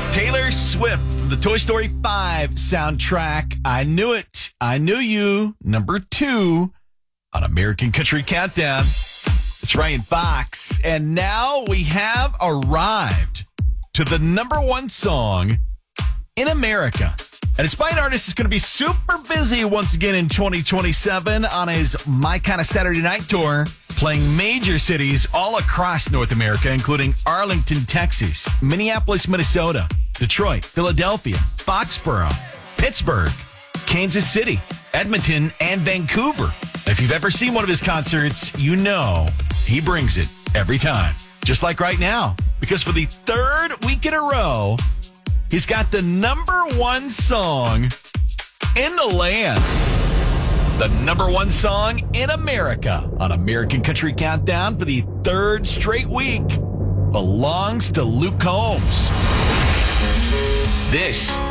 Taylor Swift, the Toy Story 5 soundtrack. I Knew It. I Knew You. Number 2 on American Country Countdown. It's Ryan Fox. And now we have arrived to the number 1 song in America. And it's by an artist that's going to be super busy once again in 2027 on his My Kind of Saturday Night tour, playing major cities all across North America, including Arlington, Texas, Minneapolis, Minnesota, Detroit, Philadelphia, Foxborough, Pittsburgh, Kansas City, Edmonton, and Vancouver. If you've ever seen one of his concerts, you know he brings it every time. Just like right now, because for the 3rd week in a row, he's got the number 1 song in the land. The number 1 song in America on American Country Countdown for the 3rd straight week belongs to Luke Combs. This